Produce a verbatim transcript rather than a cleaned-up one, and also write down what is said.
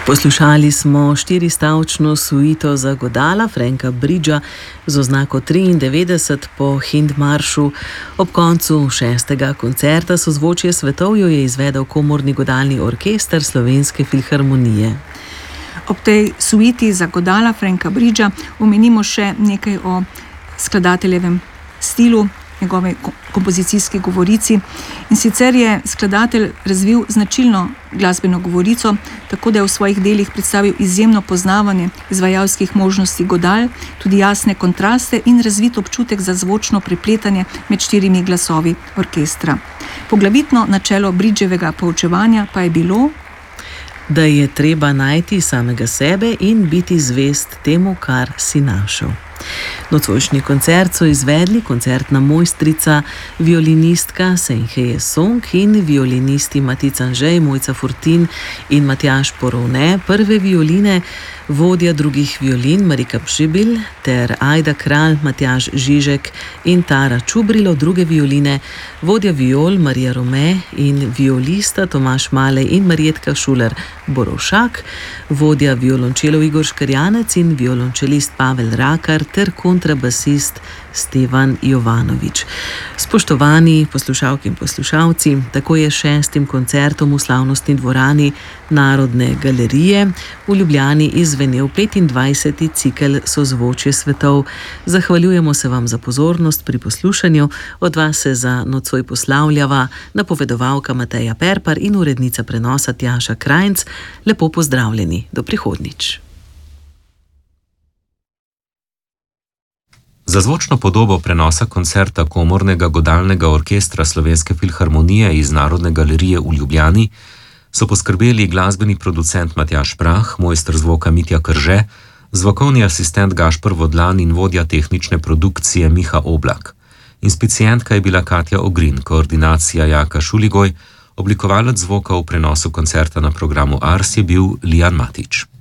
Poslušali smo štiristavčno suito za godala Franka Bridgea z oznako triindevetdeset po Hindmaršu. Ob koncu šestega koncerta Sozvočje svetov jo je izvedel komorni godalni orkester Slovenske filharmonije. Ob tej suiti za godala Franka Bridgea omenimo še nekaj o skladateljevem stilu, njegove kompozicijski govorici. In sicer je skladatelj razvil značilno glasbeno govorico, tako da je v svojih delih predstavil izjemno poznavanje izvajalskih možnosti godal, tudi jasne kontraste in razvit občutek za zvočno prepletanje med štirimi glasovi orkestra. Poglavitno načelo Bridgeovega poučevanja pa je bilo, da je treba najti samega sebe in biti zvest temu, kar si našel. Nocojšnji koncert so izvedli koncertna mojstrica, violinistka Senheje Song in violinisti Matic Anžej, Mojca Fortin in Matjaž Porovne, prve violine, vodja drugih violin Marika Pšibil ter Ajda Kralj, Matjaž Žižek in Tara Čubrilo, druge violine, vodja viol Marija Rome in violista Tomaž Malej in Marjetka Šuler Borovšak, vodja violončelov Igor Škarjanec in violončelist Pavel Rakar ter kontrabasist Stevan Jovanovič. Spoštovani poslušalke in poslušalci, tako je šestim koncertom v slavnostni dvorani Narodne galerije v Ljubljani izvenel petindvajseti cikel Sozvočje svetov. Zahvaljujemo se vam za pozornost pri poslušanju. Od vas se za nocoj poslavljava napovedovalka Mateja Perpar in urednica prenosa Tjaša Krajnc. Lepo pozdravljeni, do prihodnjič. Za zvočno podobo prenosa koncerta komornega godalnega orkestra Slovenske filharmonije iz Narodne galerije v Ljubljani so poskrbeli glasbeni producent Matjaž Prah, mojster zvoka Mitja Krže, zvokovni asistent Gašper Vodlan in vodja tehnične produkcije Miha Oblak. Inspicientka je bila Katja Ogrin, koordinacija Jaka Šuligoj, oblikovalec zvoka v prenosu koncerta na programu Ars je bil Lijan Matič.